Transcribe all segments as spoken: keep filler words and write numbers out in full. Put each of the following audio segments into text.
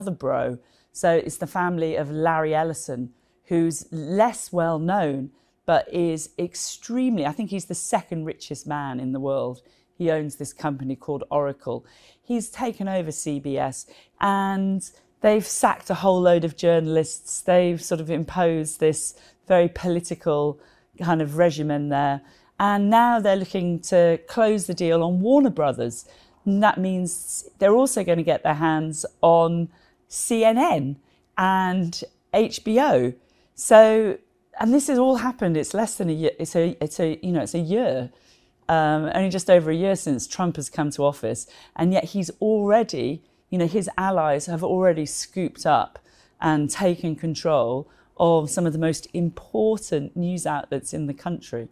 another bro. So it's the family of Larry Ellison, who's less well known, but is extremely, I think he's the second richest man in the world. He owns this company called Oracle. He's taken over C B S and they've sacked a whole load of journalists. They've sort of imposed this very political kind of regimen there. And now they're looking to close the deal on Warner Brothers. And that means they're also going to get their hands on C N N and H B O. So, and this has all happened. It's less than a year. It's a, it's a, you know, it's a year. Um, only just over a year since Trump has come to office, and yet he's already, you know, his allies have already scooped up and taken control of some of the most important news outlets in the country.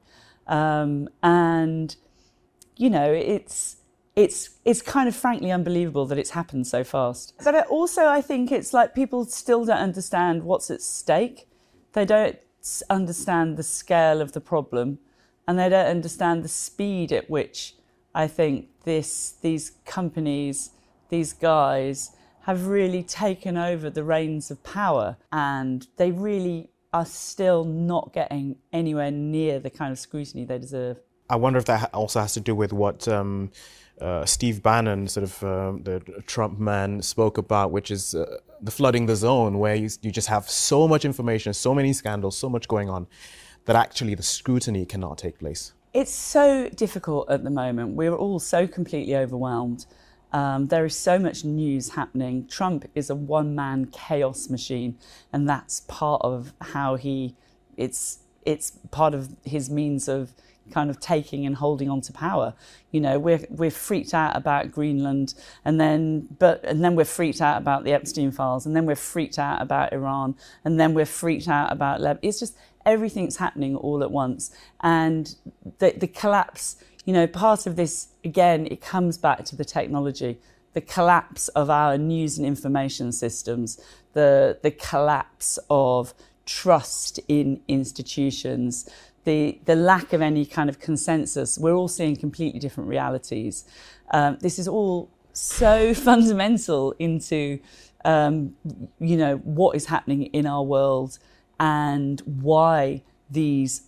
Um, and, you know, it's, it's, it's kind of frankly unbelievable that it's happened so fast. But I also, I think it's like people still don't understand what's at stake. They don't understand the scale of the problem. And they don't understand the speed at which I think this, these companies, these guys have really taken over the reins of power, and they really are still not getting anywhere near the kind of scrutiny they deserve. I wonder if that also has to do with what um, uh, Steve Bannon, sort of um, the Trump man, spoke about, which is uh, the flooding the zone, where you, you just have so much information, so many scandals, so much going on, that actually the scrutiny cannot take place. It's so difficult at the moment. We're all so completely overwhelmed. Um, there is so much news happening. Trump is a one-man chaos machine, and that's part of how he, it's, it's part of his means of kind of taking and holding on to power. You know, we're, we're freaked out about Greenland, and then, but, and then we're freaked out about the Epstein files, and then we're freaked out about Iran, and then we're freaked out about Lebanon. It's just, everything's happening all at once. And the, the collapse, you know, part of this, again, it comes back to the technology, the collapse of our news and information systems, the, the collapse of trust in institutions, the, the lack of any kind of consensus. We're all seeing completely different realities. Um, this is all so fundamental into, um, you know, what is happening in our world, and why these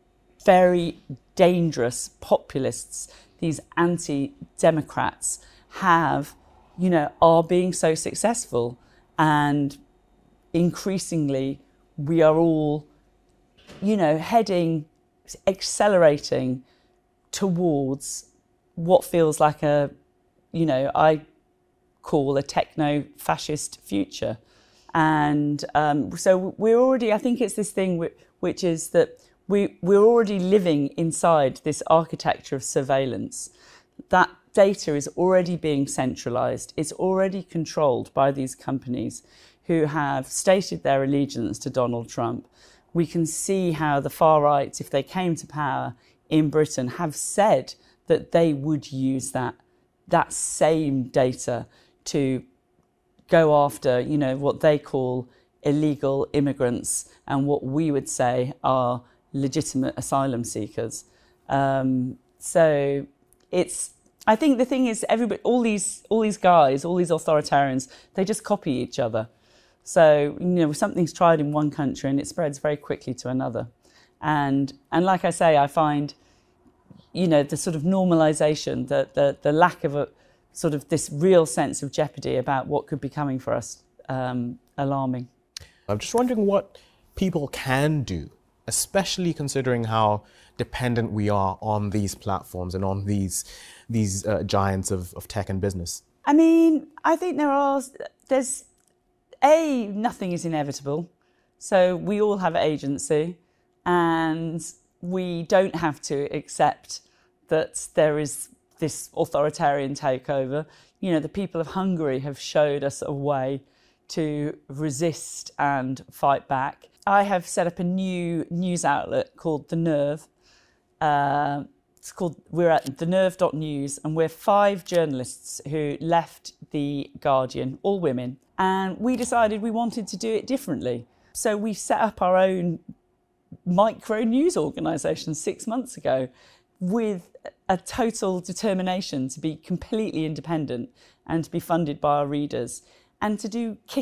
very dangerous populists, these anti-democrats have, you know, are being so successful. And increasingly, we are all, you know, heading, accelerating towards what feels like a, you know, I call a techno-fascist future. And um, so we're already, I think it's this thing which is that we, we're already living inside this architecture of surveillance. That data is already being centralised. It's already controlled by these companies who have stated their allegiance to Donald Trump. We can see how the far right, if they came to power in Britain, have said that they would use that, that same data to go after, you know, what they call illegal immigrants and what we would say are legitimate asylum seekers. Um, so it's, I think the thing is, everybody, all these, all these guys, all these authoritarians, they just copy each other. So, you know, something's tried in one country and it spreads very quickly to another. And, and like I say, I find, you know, the sort of normalisation, the, the, the lack of a, sort of this real sense of jeopardy about what could be coming for us, um, alarming. I'm just wondering what people can do, especially considering how dependent we are on these platforms and on these, these uh, giants of, of tech and business. I mean, I think there are, there's, A, nothing is inevitable. So we all have agency, and we don't have to accept that there is this authoritarian takeover. You know, the people of Hungary have showed us a way to resist and fight back. I have set up a new news outlet called The Nerve. Uh, it's called, we're at the nerve dot news, and we're five journalists who left The Guardian, all women, and we decided we wanted to do it differently. So we set up our own micro news organisation six months ago with a total determination to be completely independent and to be funded by our readers. and to do kick